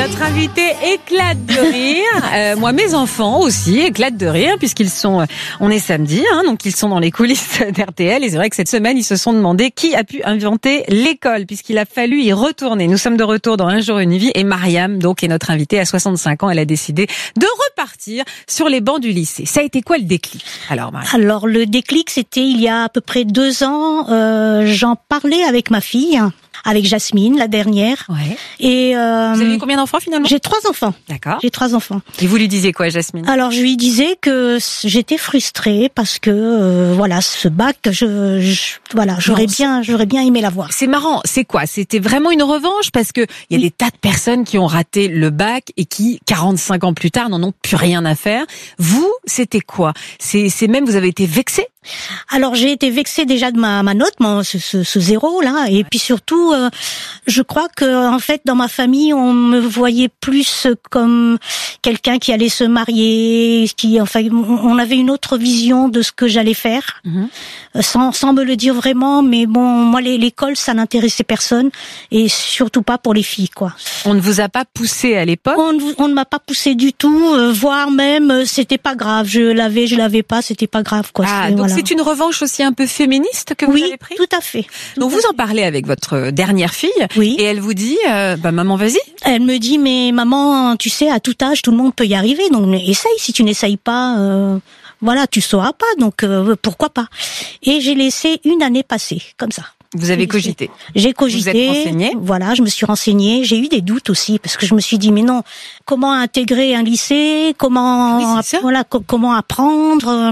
Notre invité éclate de rire. Moi, mes enfants aussi éclatent de rire puisqu'ils sont, on est samedi, donc ils sont dans les coulisses d'RTL. Et c'est vrai que cette semaine, ils se sont demandé qui a pu inventer l'école puisqu'il a fallu y retourner. Nous sommes de retour dans Un jour, une vie. Et Mariam, donc, est notre invitée à 65 ans. Elle a décidé de repartir sur les bancs du lycée. Ça a été quoi le déclic? Alors, Mariam. Alors, le déclic, c'était il y a à peu près 2 ans. J'en parlais avec ma fille, avec Jasmine, la dernière. Ouais. Et Vous avez eu combien d'enfants finalement? J'ai 3 enfants. D'accord. J'ai 3 enfants. Et vous lui disiez quoi, Jasmine? Alors, je lui disais que j'étais frustrée parce que voilà, ce bac, j'aurais bien aimé l'avoir. C'est marrant. C'est quoi? C'était vraiment une revanche parce que il y a des tas de personnes qui ont raté le bac et qui, 45 ans plus tard, n'en ont plus rien à faire. Vous, c'était quoi? C'est même, vous avez été vexée? Alors j'ai été vexée déjà de ma note, ce 0 là, et puis surtout, je crois que en fait dans ma famille on me voyait plus comme quelqu'un qui allait se marier, on avait une autre vision de ce que j'allais faire, sans me le dire vraiment, mais bon, moi l'école ça n'intéressait personne et surtout pas pour les filles quoi. On ne vous a pas poussé à l'époque? On ne m'a pas poussé du tout, voire même c'était pas grave, je l'avais pas, c'était pas grave quoi. Ah, donc voilà. C'est une revanche aussi un peu féministe que vous avez pris? Oui, tout à fait. Donc vous en parlez avec votre dernière fille, oui. Et elle vous dit, maman, vas-y. Elle me dit, mais maman, tu sais, à tout âge, tout le monde peut y arriver, donc essaye. Si tu n'essayes pas, voilà, tu sauras pas, donc pourquoi pas. Et j'ai laissé une année passer, comme ça. Vous avez cogité? J'ai cogité. Vous êtes renseignée? Voilà, je me suis renseignée. J'ai eu des doutes aussi parce que je me suis dit mais non, comment intégrer un lycée, comment apprendre.